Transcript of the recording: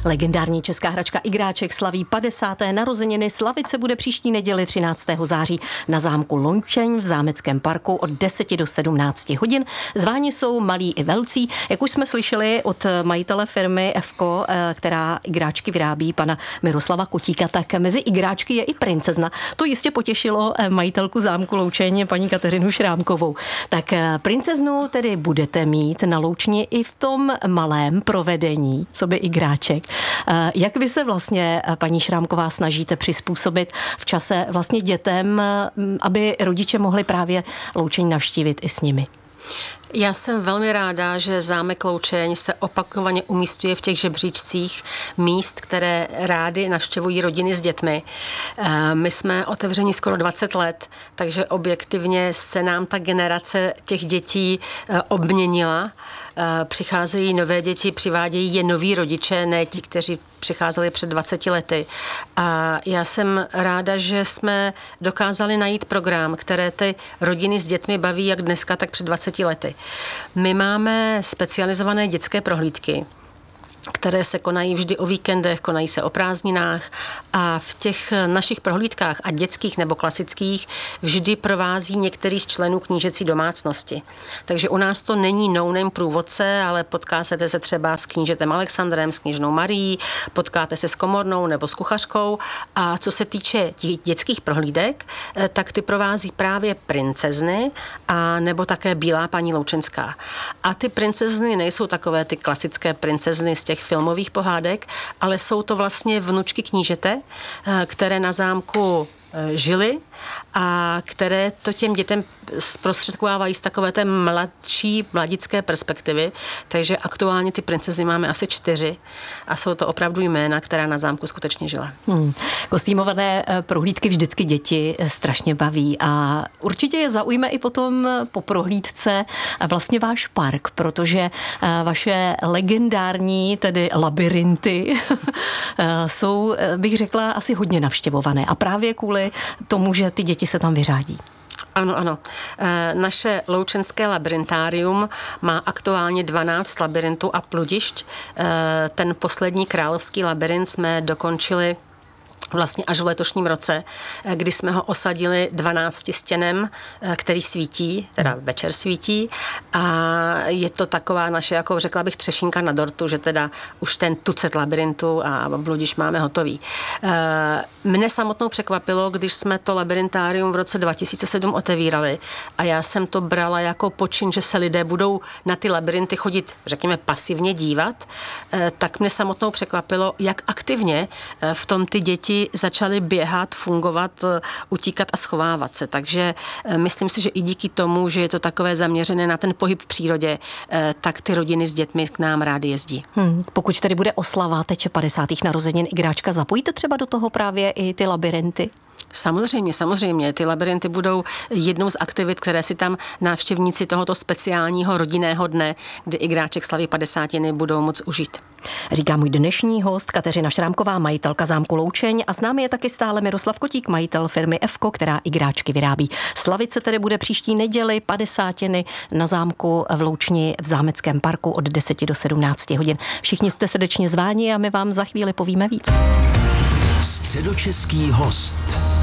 Legendární česká hračka Igráček slaví 50. narozeniny. Slavit se bude příští neděli 13. září na zámku Loučeň v Zámeckém parku od 10 do 17 hodin. Zváni jsou malí i velcí. Jak už jsme slyšeli od majitele firmy Fko, která igráčky vyrábí, pana Miroslava Kotíka, tak mezi igráčky je i princezna. To jistě potěšilo majitelku zámku Loučeň, paní Kateřinu Šrámkovou. Tak princeznu tedy budete mít na Loučni i v tom malém provedení, co by igráček. Jak vy se vlastně, paní Šrámková, snažíte přizpůsobit v čase vlastně dětem, aby rodiče mohli právě Loučeň navštívit i s nimi? Já jsem velmi ráda, že zámek Loučeň se opakovaně umístuje v těch žebříčcích míst, které rády navštěvují rodiny s dětmi. My jsme otevřeni skoro 20 let, takže objektivně se nám ta generace těch dětí obměnila. Přicházejí nové děti, přivádějí je noví rodiče, ne ti, kteří přicházeli před 20 lety. A já jsem ráda, že jsme dokázali najít program, které ty rodiny s dětmi baví jak dneska, tak před 20 lety. My máme specializované dětské prohlídky, které se konají vždy o víkendech, konají se o prázdninách a v těch našich prohlídkách, ať dětských nebo klasických, vždy provází některý z členů knížecí domácnosti. Takže u nás to není no-name průvodce, ale potkáte se třeba s knížetem Alexandrem, s kněžnou Marií, potkáte se s komornou nebo s kuchařkou a co se týče těch dětských prohlídek, tak ty provází právě princezny a nebo také bílá paní Loučenská. A ty princezny nejsou takové ty klasické princezny z těch filmových pohádek, ale jsou to vlastně vnučky knížete, které na zámku žili a které to těm dětem zprostředkovávají z takové té mladické perspektivy. Takže aktuálně ty princezny máme asi 4 a jsou to opravdu jména, která na zámku skutečně žila. Kostýmované prohlídky vždycky děti strašně baví a určitě je zaujme i potom po prohlídce vlastně váš park, protože vaše legendární tedy labirinty jsou, bych řekla, asi hodně navštěvované a právě kvůli tomu, že ty děti se tam vyřádí. Ano. Naše loučenské labirintárium má aktuálně 12 labirintů a pludišť. Ten poslední královský labirint jsme dokončili vlastně až v letošním roce, kdy jsme ho osadili 12 stěnem, který svítí, teda večer svítí a je to taková naše, jako řekla bych, třešínka na dortu, že teda už ten tucet labirintu a bludiš máme hotový. Mne samotnou překvapilo, když jsme to labirintárium v roce 2007 otevírali a já jsem to brala jako počin, že se lidé budou na ty labirinty chodit, řekněme, pasivně dívat, tak mne samotnou překvapilo, jak aktivně v tom ty děti začaly běhat, fungovat, utíkat a schovávat se. Takže myslím si, že i díky tomu, že je to takové zaměřené na ten pohyb v přírodě, tak ty rodiny s dětmi k nám rády jezdí. Pokud tady bude oslava teď 50. narozenin Igráčka, zapojíte třeba do toho právě i ty labirinty? Samozřejmě. Ty labirinty budou jednou z aktivit, které si tam návštěvníci tohoto speciálního rodinného dne, kdy Igráček slaví 50. budou moc užít. Říká můj dnešní host Kateřina Šrámková, majitelka zámku Loučeň a s námi je taky stále Miroslav Kotík, majitel firmy Fko, která igráčky vyrábí. Slavit se tedy bude příští neděli 50. na zámku v Loučni v Zámeckém parku od 10 do 17 hodin. Všichni jste srdečně zváni a my vám za chvíli povíme víc. Středočeský host.